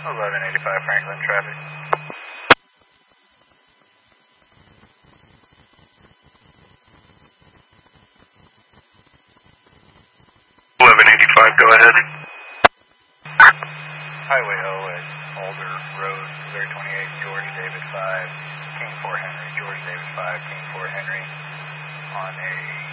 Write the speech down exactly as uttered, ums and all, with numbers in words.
eleven eighty-five Franklin traffic. eleven eighty-five, go ahead. Highway O at Alder Road, Missouri twenty-eight, George David five, King four Henry, George David five, King four Henry, on a